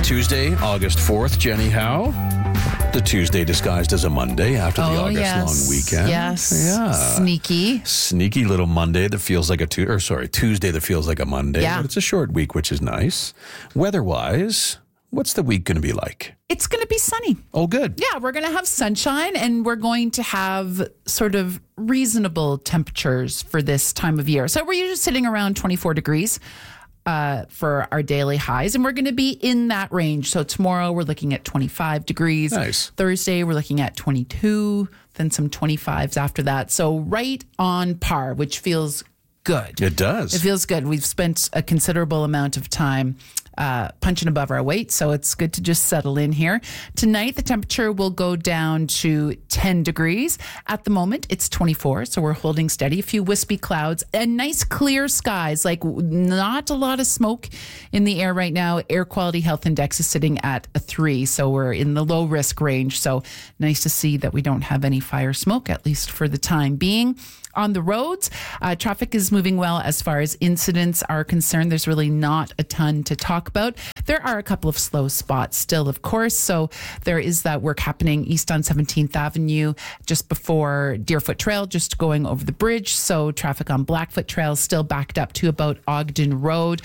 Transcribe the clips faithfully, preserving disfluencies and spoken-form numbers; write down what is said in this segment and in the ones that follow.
Tuesday, August fourth. Jenny Howe. The Tuesday disguised as a Monday after the oh, August yes. long weekend. Yes. Yeah. Sneaky. Sneaky little Monday that feels like a tu- or sorry, Tuesday that feels like a Monday. Yeah. But it's a short week, which is nice. Weather-wise, what's the week going to be like? It's going to be sunny. Oh, good. Yeah, we're going to have sunshine and we're going to have sort of reasonable temperatures for this time of year. So we're usually sitting around twenty-four degrees. Uh, for our daily highs, and we're going to be in that range. So tomorrow we're looking at twenty-five degrees. Nice. Thursday we're looking at twenty-two, then some twenty-fives after that. So right on par, which feels good. It does. It feels good. We've spent a considerable amount of time uh, punching above our weight, so it's good to just settle in here. Tonight, the temperature will go down to ten degrees. At the moment, it's twenty-four, so we're holding steady. A few wispy clouds and nice clear skies, like not a lot of smoke in the air right now. Air quality health index is sitting at a three, so we're in the low risk range. So nice to see that we don't have any fire smoke, at least for the time being. On the roads, uh, traffic is moving well as far as incidents are concerned. There's really not a ton to talk about. There are a couple of slow spots still, of course. So there is that work happening east on seventeenth Avenue, just before Deerfoot Trail, just going over the bridge. So traffic on Blackfoot Trail is still backed up to about Ogden Road.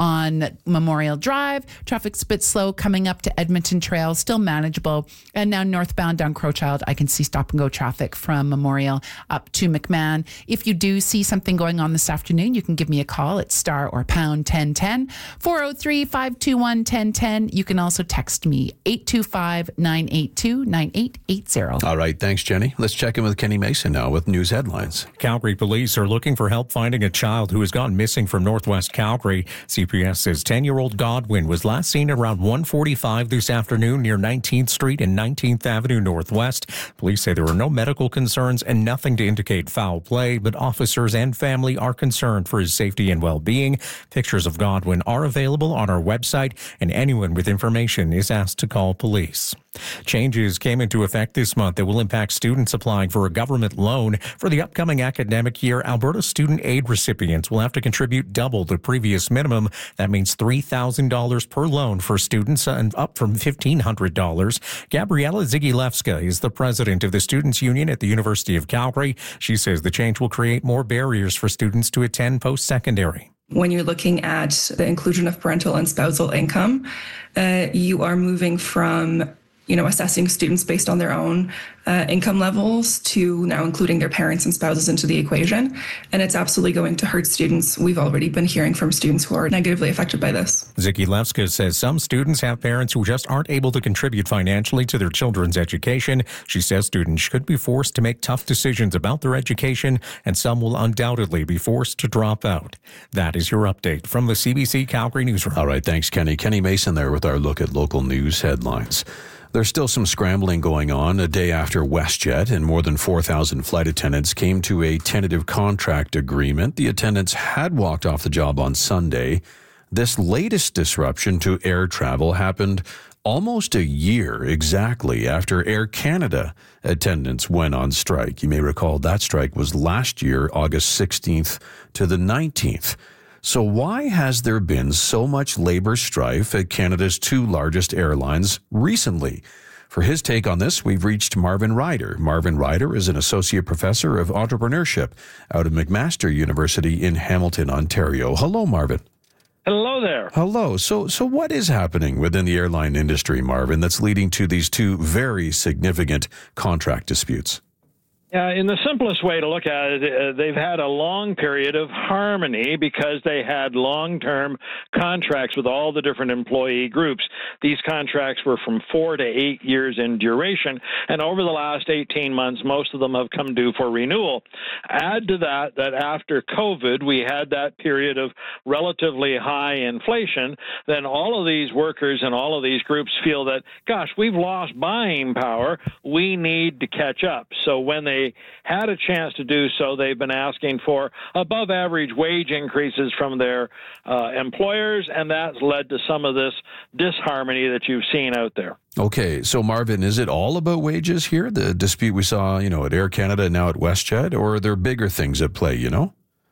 On Memorial Drive, traffic's a bit slow coming up to Edmonton Trail, still manageable. And now northbound down Crowchild, I can see stop and go traffic from Memorial up to McMahon. If you do see something going on this afternoon, you can give me a call at star or pound ten ten, four oh three, five two one, one oh one oh. You can also text me eight two five, nine eight two, nine eight eight zero. All right. Thanks, Jenny. Let's check in with Kenny Mason now with news headlines. Calgary police are looking for help finding a child who has gone missing from northwest Calgary. C P S says ten-year-old Godwin was last seen around one forty-five this afternoon near nineteenth Street and nineteenth Avenue Northwest. Police say there were no medical concerns and nothing to indicate foul play, but officers and family are concerned for his safety and well-being. Pictures of Godwin are available on our website, and anyone with information is asked to call police. Changes came into effect this month that will impact students applying for a government loan. For the upcoming academic year, Alberta student aid recipients will have to contribute double the previous minimum. That means three thousand dollars per loan for students, and up from fifteen hundred dollars. Gabriela Zigilewska is the president of the Students' Union at the University of Calgary. She says the change will create more barriers for students to attend post-secondary. When you're looking at the inclusion of parental and spousal income, uh, you are moving from you know, assessing students based on their own uh, income levels to now including their parents and spouses into the equation. And it's absolutely going to hurt students. We've already been hearing from students who are negatively affected by this. Zigilewska says some students have parents who just aren't able to contribute financially to their children's education. She says students could be forced to make tough decisions about their education, and some will undoubtedly be forced to drop out. That is your update from the C B C Calgary Newsroom. All right, thanks, Kenny. Kenny Mason there with our look at local news headlines. There's still some scrambling going on a day after WestJet and more than four thousand flight attendants came to a tentative contract agreement. The attendants had walked off the job on Sunday. This latest disruption to air travel happened almost a year exactly after Air Canada attendants went on strike. You may recall that strike was last year, August sixteenth to the nineteenth. So why has there been so much labor strife at Canada's two largest airlines recently? For his take on this, we've reached Marvin Ryder. Marvin Ryder is an associate professor of entrepreneurship out of McMaster University in Hamilton, Ontario. Hello, Marvin. Hello there. Hello. So, so what is happening within the airline industry, Marvin, that's leading to these two very significant contract disputes? Uh, in the simplest way to look at it, uh, they've had a long period of harmony because they had long-term contracts with all the different employee groups. These contracts were from four to eight years in duration, and over the last eighteen months, most of them have come due for renewal. Add to that that after COVID, we had that period of relatively high inflation, then all of these workers and all of these groups feel that, gosh, we've lost buying power. We need to catch up. So when they had a chance to do so, they've been asking for above average wage increases from their uh, employers, and that's led to some of this disharmony that you've seen out there. Okay, so Marvin, is it all about wages here, the dispute we saw, you know, at Air Canada and now at WestJet, or are there bigger things at play, you know?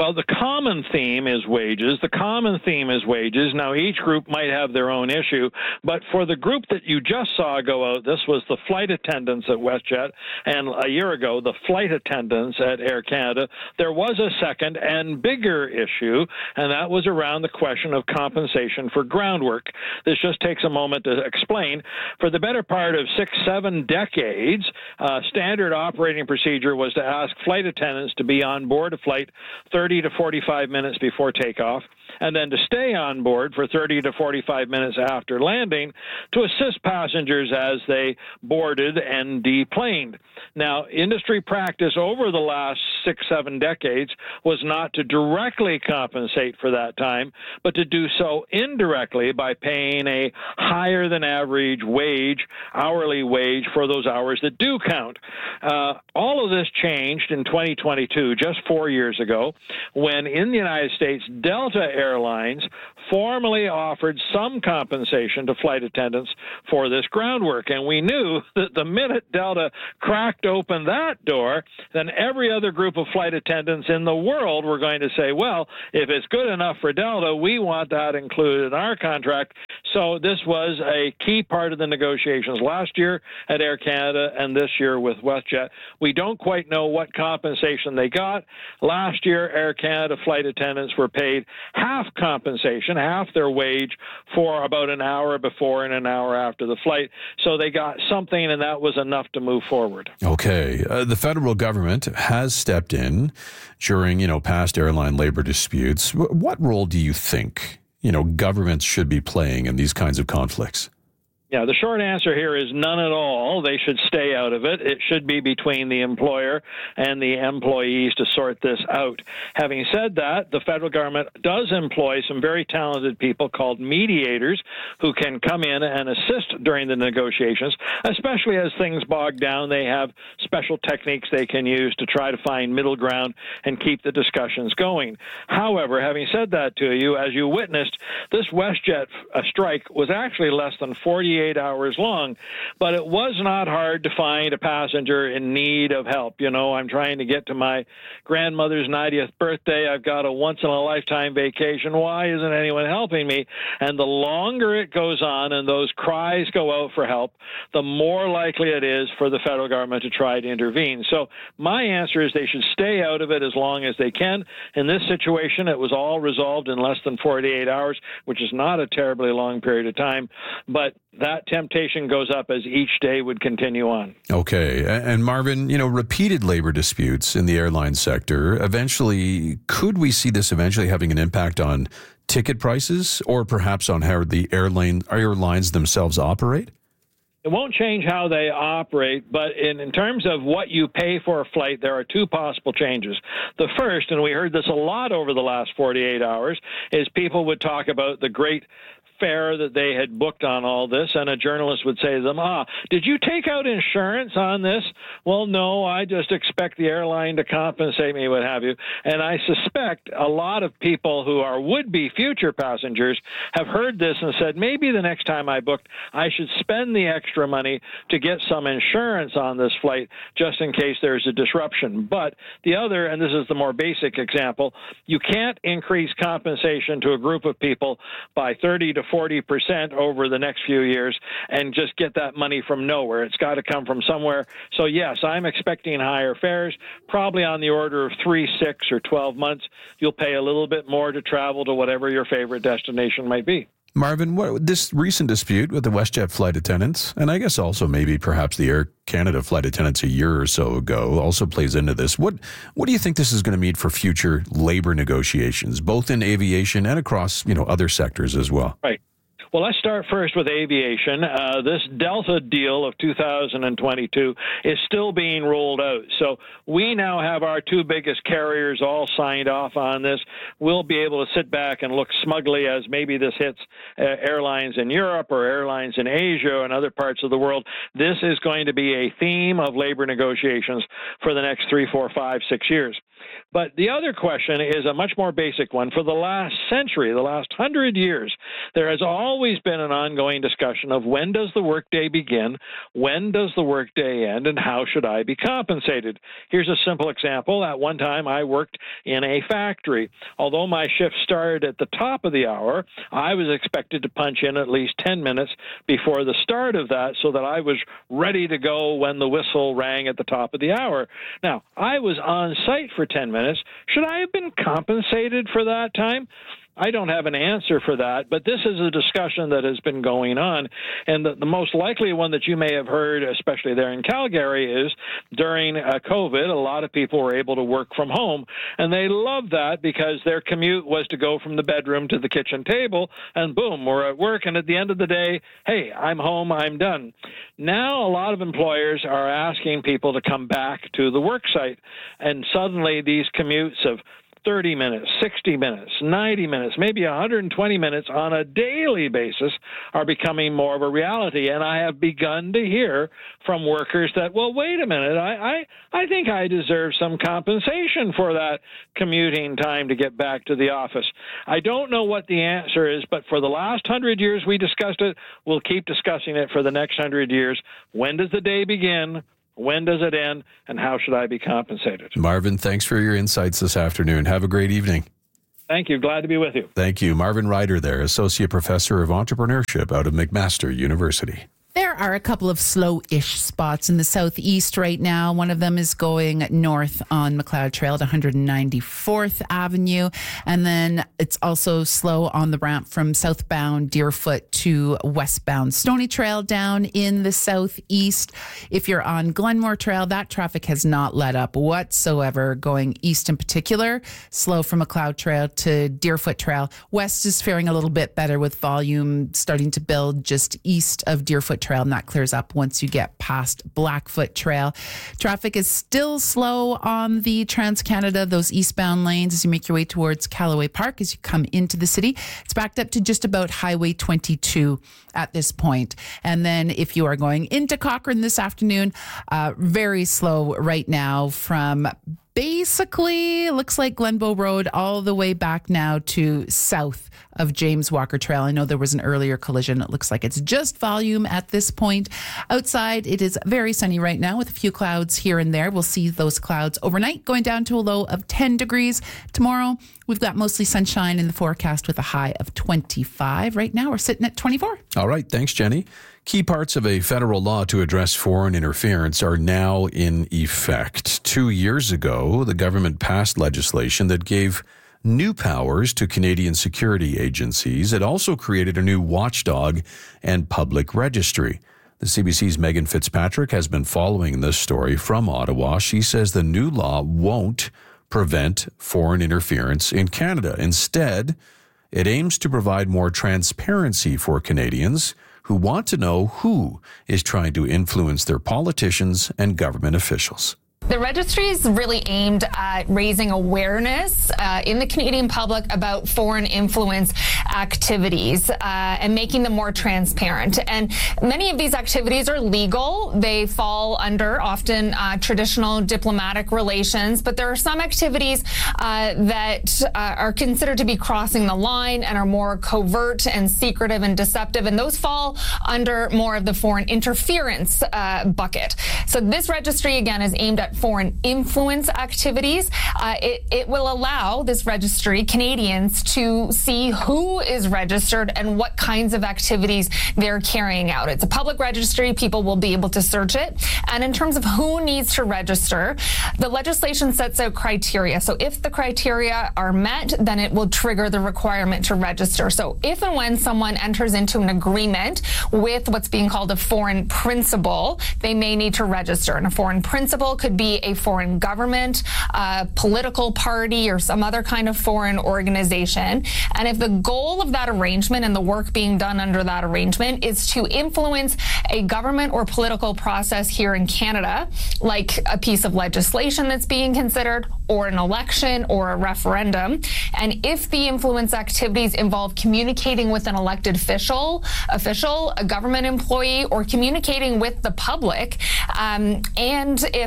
Well, the common theme is wages. The common theme is wages. Now, each group might have their own issue, but for the group that you just saw go out, this was the flight attendants at WestJet, and a year ago, the flight attendants at Air Canada. There was a second and bigger issue, and that was around the question of compensation for ground work. This just takes a moment to explain. For the better part of six, seven decades, uh, standard operating procedure was to ask flight attendants to be on board a flight thirty to forty-five minutes before takeoff, and then to stay on board for thirty to forty-five minutes after landing to assist passengers as they boarded and deplaned. Now, industry practice over the last six, seven decades was not to directly compensate for that time, but to do so indirectly by paying a higher than average wage, hourly wage for those hours that do count. Uh, all of this changed in twenty twenty-two, just four years ago, when in the United States, Delta Airlines formally offered some compensation to flight attendants for this groundwork. And we knew that the minute Delta cracked open that door, then every other group of flight attendants in the world were going to say, well, if it's good enough for Delta, we want that included in our contract. So this was a key part of the negotiations last year at Air Canada and this year with WestJet. We don't quite know what compensation they got. Last year, Air Canada flight attendants were paid half compensation, half their wage, for about an hour before and an hour after the flight. So they got something, and that was enough to move forward. Okay. Uh, the federal government has stepped in during, you know, past airline labor disputes. W- what role do you think, you know, governments should be playing in these kinds of conflicts? Yeah, the short answer here is none at all. They should stay out of it. It should be between the employer and the employees to sort this out. Having said that, the federal government does employ some very talented people called mediators who can come in and assist during the negotiations, especially as things bog down. They have special techniques they can use to try to find middle ground and keep the discussions going. However, having said that to you, as you witnessed, this WestJet uh, strike was actually less than forty-eight hours long, but it was not hard to find a passenger in need of help. You know, I'm trying to get to my grandmother's ninetieth birthday. I've got a once-in-a-lifetime vacation. Why isn't anyone helping me? And the longer it goes on and those cries go out for help, the more likely it is for the federal government to try to intervene. So my answer is they should stay out of it as long as they can. In this situation, it was all resolved in less than forty-eight hours, which is not a terribly long period of time, but that temptation goes up as each day would continue on. Okay. And Marvin, you know, repeated labor disputes in the airline sector, eventually, could we see this eventually having an impact on ticket prices or perhaps on how the airline airlines themselves operate? It won't change how they operate, but in, in terms of what you pay for a flight, there are two possible changes. The first, and we heard this a lot over the last forty-eight hours, is people would talk about the great fare that they had booked on all this, and a journalist would say to them, ah, did you take out insurance on this? Well, no, I just expect the airline to compensate me, what have you. And I suspect a lot of people who are would-be future passengers have heard this and said, maybe the next time I booked, I should spend the extra money to get some insurance on this flight just in case there's a disruption. But the other, and this is the more basic example, you can't increase compensation to a group of people by thirty to forty percent over the next few years and just get that money from nowhere. It's got to come from somewhere. So, yes, I'm expecting higher fares, probably on the order of three, six, or twelve months. You'll pay a little bit more to travel to whatever your favorite destination might be. Marvin, what, this recent dispute with the WestJet flight attendants, and I guess also maybe perhaps the Air Canada flight attendants a year or so ago, also plays into this. What what do you think this is going to mean for future labor negotiations, both in aviation and across, you know, other sectors as well? Right. Well, let's start first with aviation. Uh, this Delta deal of two thousand twenty-two is still being rolled out. So we now have our two biggest carriers all signed off on this. We'll be able to sit back and look smugly as maybe this hits uh, airlines in Europe or airlines in Asia and other parts of the world. This is going to be a theme of labor negotiations for the next three, four, five, six years. But the other question is a much more basic one. For the last century, the last hundred years, there has always been an ongoing discussion of when does the workday begin, when does the workday end, and how should I be compensated? Here's a simple example. At one time, I worked in a factory. Although my shift started at the top of the hour, I was expected to punch in at least ten minutes before the start of that so that I was ready to go when the whistle rang at the top of the hour. Now, I was on site for ten minutes. Should I have been compensated for that time? I don't have an answer for that, but this is a discussion that has been going on. And the, the most likely one that you may have heard, especially there in Calgary, is during uh, COVID, a lot of people were able to work from home. And they loved that because their commute was to go from the bedroom to the kitchen table, and boom, we're at work. And at the end of the day, hey, I'm home, I'm done. Now a lot of employers are asking people to come back to the work site. And suddenly these commutes of thirty minutes, sixty minutes, ninety minutes, maybe one hundred twenty minutes on a daily basis are becoming more of a reality. And I have begun to hear from workers that, well, wait a minute, I, I, I think I deserve some compensation for that commuting time to get back to the office. I don't know what the answer is, but for the last hundred years we discussed it. We'll keep discussing it for the next hundred years. When does the day begin? When does it end, and how should I be compensated? Marvin, thanks for your insights this afternoon. Have a great evening. Thank you. Glad to be with you. Thank you. Marvin Ryder there, Associate Professor of Entrepreneurship out of McMaster University. There are a couple of slow-ish spots in the southeast right now. One of them is going north on McLeod Trail to one hundred ninety-fourth Avenue. And then it's also slow on the ramp from southbound Deerfoot to westbound Stony Trail down in the southeast. If you're on Glenmore Trail, that traffic has not let up whatsoever, going east in particular. Slow from McLeod Trail to Deerfoot Trail. West is faring a little bit better with volume starting to build just east of Deerfoot Trail, and that clears up once you get past Blackfoot Trail. Traffic is still slow on the Trans-Canada, those eastbound lanes as you make your way towards Callaway Park as you come into the city. It's backed up to just about Highway twenty-two at this point. And then if you are going into Cochrane this afternoon, uh, very slow right now from basically looks like Glenbow Road all the way back now to south of James Walker Trail. I know there was an earlier collision. It looks like it's just volume at this point. Outside, it is very sunny right now with a few clouds here and there. We'll see those clouds overnight going down to a low of ten degrees. Tomorrow, we've got mostly sunshine in the forecast with a high of twenty-five. Right now, we're sitting at twenty-four. All right. Thanks, Jenny. Key parts of a federal law to address foreign interference are now in effect. Two years ago, the government passed legislation that gave new powers to Canadian security agencies. It also created a new watchdog and public registry. The C B C's Megan Fitzpatrick has been following this story from Ottawa. She says the new law won't prevent foreign interference in Canada. Instead, it aims to provide more transparency for Canadians who want to know who is trying to influence their politicians and government officials. The registry is really aimed at raising awareness uh, in the Canadian public about foreign influence activities uh, and making them more transparent. And many of these activities are legal. They fall under often uh, traditional diplomatic relations, but there are some activities uh, that uh, are considered to be crossing the line and are more covert and secretive and deceptive, and those fall under more of the foreign interference uh, bucket. So this registry, again, is aimed at foreign influence activities. Uh, it, it will allow this registry Canadians to see who is registered and what kinds of activities they're carrying out. It's a public registry. People will be able to search it. And in terms of who needs to register, the legislation sets out criteria. So if the criteria are met, then it will trigger the requirement to register. So if and when someone enters into an agreement with what's being called a foreign principal, they may need to register. And a foreign principal could be a foreign government, a political party, or some other kind of foreign organization. And if the goal of that arrangement and the work being done under that arrangement is to influence a government or political process here in Canada, like a piece of legislation that's being considered, or an election, or a referendum, and if the influence activities involve communicating with an elected official, official, a government employee, or communicating with the public, um, and if there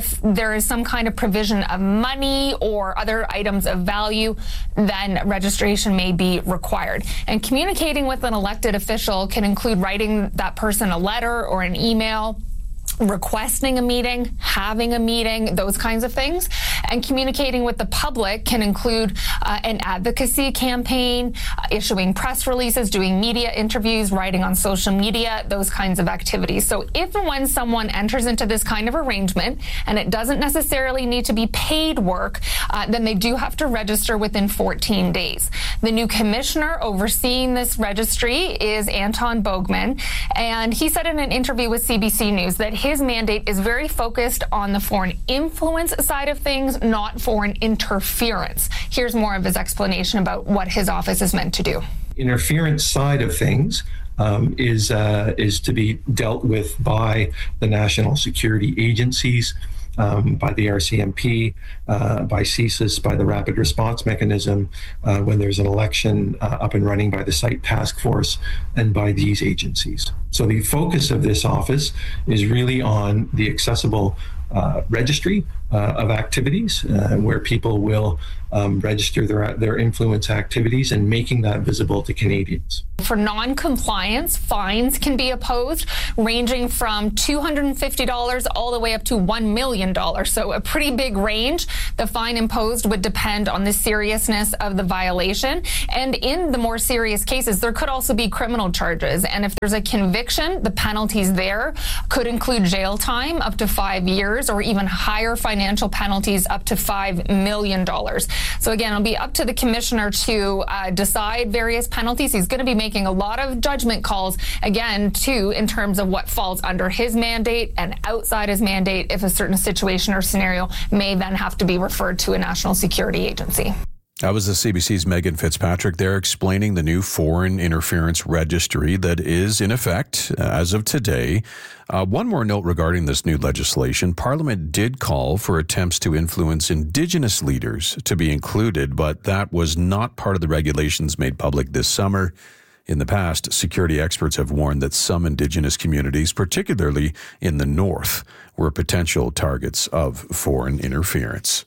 there is some kind of provision of money or other items of value, then registration may be required. And communicating with an elected official can include writing that person a letter or an email, requesting a meeting, having a meeting, those kinds of things. And communicating with the public can include uh, an advocacy campaign, uh, issuing press releases, doing media interviews, writing on social media, those kinds of activities. So if and when someone enters into this kind of arrangement, and it doesn't necessarily need to be paid work, uh, then they do have to register within fourteen days. The new commissioner overseeing this registry is Anton Bogman, and he said in an interview with C B C News that his mandate is very focused on the foreign influence side of things, not foreign interference. Here's more of his explanation about what his office is meant to do. Interference side of things um, is uh, is to be dealt with by the national security agencies, um, by the R C M P, uh, by C S I S, by the Rapid Response Mechanism, uh, when there's an election uh, up and running, by the Site Task Force, and by these agencies. So the focus of this office is really on the accessible uh, registry uh, of activities, uh, where people will um, register their their influence activities and making that visible to Canadians. For non-compliance, fines can be opposed, ranging from two hundred fifty dollars all the way up to one million dollars. So a pretty big range. The fine imposed would depend on the seriousness of the violation. And in the more serious cases, there could also be criminal charges. And if there's a conviction, the penalties there could include jail time up to five years or even higher financial penalties up to five million dollars. So again, it'll be up to the commissioner to uh, decide various penalties. He's going to be making a lot of judgment calls, again, too, in terms of what falls under his mandate and outside his mandate, if a certain situation or scenario may then have to be referred to a national security agency. That was the C B C's Megan Fitzpatrick there explaining the new foreign interference registry that is in effect as of today. Uh, one more note regarding this new legislation. Parliament did call for attempts to influence Indigenous leaders to be included, but that was not part of the regulations made public this summer. In the past, security experts have warned that some Indigenous communities, particularly in the north, were potential targets of foreign interference.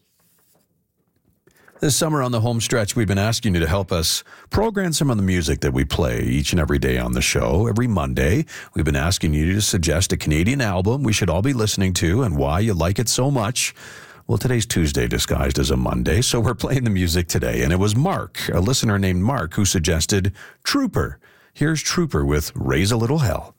This summer on the home stretch, we've been asking you to help us program some of the music that we play each and every day on the show. Every Monday, we've been asking you to suggest a Canadian album we should all be listening to and why you like it so much. Well, today's Tuesday disguised as a Monday, so we're playing the music today. And it was Mark, a listener named Mark, who suggested Trooper. Here's Trooper with Raise a Little Hell.